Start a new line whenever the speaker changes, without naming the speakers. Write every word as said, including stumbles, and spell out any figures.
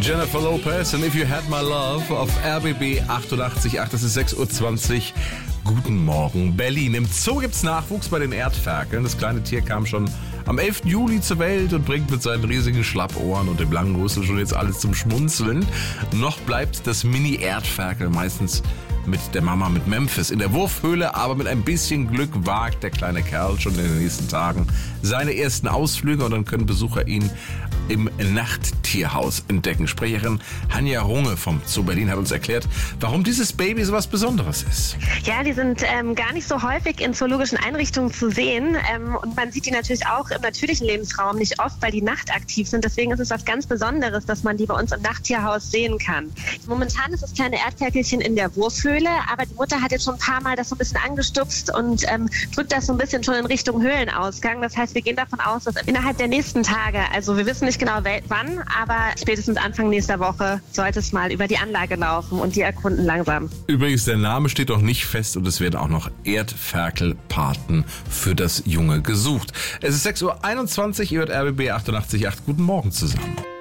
Jennifer Lopez and If You Had My Love auf R B B achtundachtzig Komma acht. Das ist sechs Uhr zwanzig. Guten Morgen, Berlin. Im Zoo gibt's Nachwuchs bei den Erdferkeln. Das kleine Tier kam schon am elften Juli zur Welt und bringt mit seinen riesigen Schlappohren und dem langen Rüssel schon jetzt alles zum Schmunzeln. Noch bleibt das Mini-Erdferkel meistens mit der Mama, mit Memphis in der Wurfhöhle, aber mit ein bisschen Glück wagt der kleine Kerl schon in den nächsten Tagen seine ersten Ausflüge und dann können Besucher ihn im Nachttierhaus entdecken. Sprecherin Hanja Runge vom Zoo Berlin hat uns erklärt, warum dieses Baby so was Besonderes ist.
Ja, die sind ähm, gar nicht so häufig in zoologischen Einrichtungen zu sehen ähm, und man sieht die natürlich auch im natürlichen Lebensraum nicht oft, weil die nachtaktiv sind. Deswegen ist es was ganz Besonderes, dass man die bei uns im Nachttierhaus sehen kann. Momentan ist das kleine Erdferkelchen in der Wurfhöhle, aber die Mutter hat jetzt schon ein paar Mal das so ein bisschen angestupst und ähm, drückt das so ein bisschen schon in Richtung Höhlenausgang. Das heißt, wir gehen davon aus, dass innerhalb der nächsten Tage, also wir wissen nicht genau wann, aber spätestens Anfang nächster Woche sollte es mal über die Anlage laufen und die erkunden langsam.
Übrigens, der Name steht noch nicht fest und es werden auch noch Erdferkelpaten für das Junge gesucht. Es ist sechs Uhr einundzwanzig, ihr hört R B B achtundachtzig Komma acht. Guten Morgen zusammen.